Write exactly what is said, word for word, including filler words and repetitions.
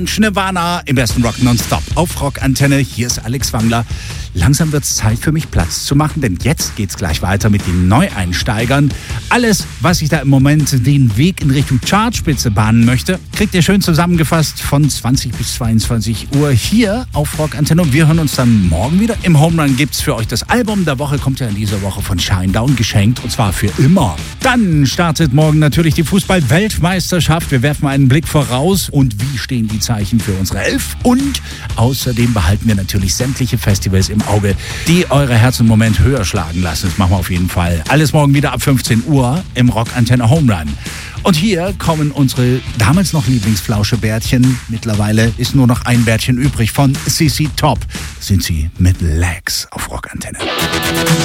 Nirvana im besten Rock nonstop auf Rockantenne. Hier ist Alex Wangler. Langsam wird es Zeit für mich Platz zu machen, denn jetzt geht's gleich weiter mit den Neueinsteigern. Alles, was sich da im Moment den Weg in Richtung Chartspitze bahnen möchte, kriegt ihr schön zusammengefasst von zwanzig bis zweiundzwanzig Uhr hier auf Rockantenne. Und wir hören uns dann morgen wieder. Im Home Run gibt's für euch das Album der Woche, kommt ja in dieser Woche von Shinedown geschenkt und zwar für immer. Dann startet morgen natürlich die Fußball-Weltmeisterschaft. Wir werfen einen Blick voraus und wie stehen die Zeichen für unsere Elf. Und außerdem behalten wir natürlich sämtliche Festivals im Auge, die eure Herzen im Moment höher schlagen lassen. Das machen wir auf jeden Fall. Alles morgen wieder ab fünfzehn Uhr im Rockantenne Home Run. Und hier kommen unsere damals noch Lieblingsflauschebärtchen. Mittlerweile ist nur noch ein Bärtchen übrig. Von C C Top sind sie mit Legs auf Rockantenne.